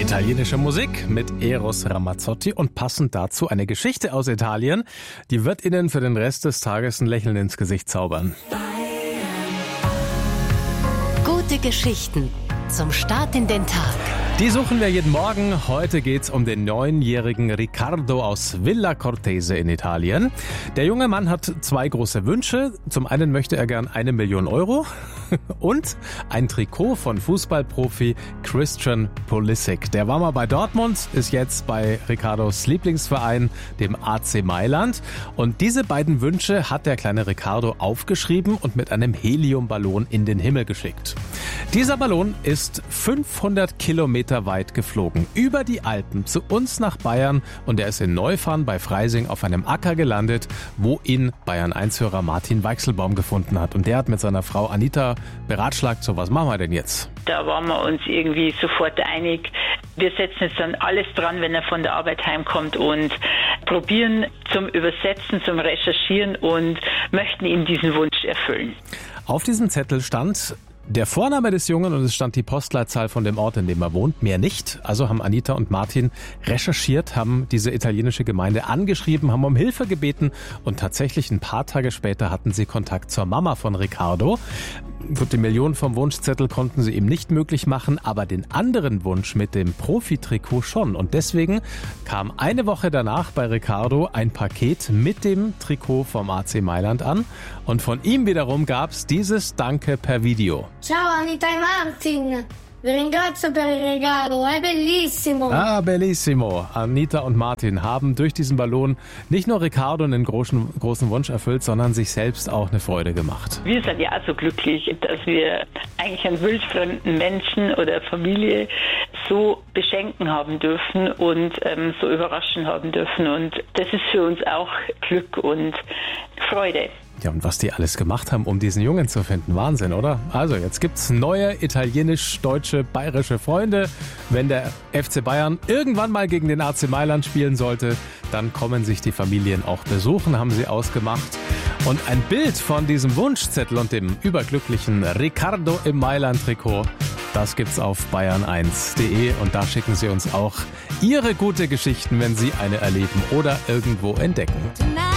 Italienische Musik mit Eros Ramazzotti und passend dazu eine Geschichte aus Italien, die wird Ihnen für den Rest des Tages ein Lächeln ins Gesicht zaubern. Gute Geschichten zum Start in den Tag. Die suchen wir jeden Morgen. Heute geht's um den 9-jährigen Riccardo aus Villa Cortese in Italien. Der junge Mann hat 2 große Wünsche. Zum einen möchte er gern 1 Million Euro und ein Trikot von Fußballprofi Christian Pulisic. Der war mal bei Dortmund, ist jetzt bei Riccardos Lieblingsverein, dem AC Mailand. Und diese beiden Wünsche hat der kleine Riccardo aufgeschrieben und mit einem Heliumballon in den Himmel geschickt. Dieser Ballon ist 500 Kilometer weit geflogen, über die Alpen zu uns nach Bayern, und er ist in Neufahrn bei Freising auf einem Acker gelandet, wo ihn Bayern-1-Hörer Martin Weichselbaum gefunden hat. Und der hat mit seiner Frau Anita beratschlagt, so was machen wir denn jetzt? Da waren wir uns irgendwie sofort einig. Wir setzen jetzt dann alles dran, wenn er von der Arbeit heimkommt, und probieren zum Übersetzen, zum Recherchieren und möchten ihm diesen Wunsch erfüllen. Auf diesem Zettel stand der Vorname des Jungen und es stand die Postleitzahl von dem Ort, in dem er wohnt, mehr nicht. Also haben Anita und Martin recherchiert, haben diese italienische Gemeinde angeschrieben, haben um Hilfe gebeten und tatsächlich ein paar Tage später hatten sie Kontakt zur Mama von Riccardo. Gut, die Millionen vom Wunschzettel konnten sie ihm nicht möglich machen, aber den anderen Wunsch mit dem Profi-Trikot schon. Und deswegen kam eine Woche danach bei Riccardo ein Paket mit dem Trikot vom AC Mailand an. Und von ihm wiederum gab's dieses Danke per Video. Ciao Anita e Martin, vi ringrazio per il regalo, è bellissimo. Ah, bellissimo. Anita und Martin haben durch diesen Ballon nicht nur Riccardo einen großen Wunsch erfüllt, sondern sich selbst auch eine Freude gemacht. Wir sind ja auch so glücklich, dass wir eigentlich einen wildfremden Menschen oder Familie so beschenken haben dürfen und so überraschen haben dürfen. Und das ist für uns auch Glück und Freude. Ja, und was die alles gemacht haben, um diesen Jungen zu finden. Wahnsinn, oder? Also, jetzt gibt's neue italienisch-deutsche, bayerische Freunde. Wenn der FC Bayern irgendwann mal gegen den AC Mailand spielen sollte, dann kommen sich die Familien auch besuchen, haben sie ausgemacht. Und ein Bild von diesem Wunschzettel und dem überglücklichen Riccardo im Mailand-Trikot, das gibt's auf bayern1.de, und da schicken Sie uns auch Ihre gute Geschichten, wenn Sie eine erleben oder irgendwo entdecken.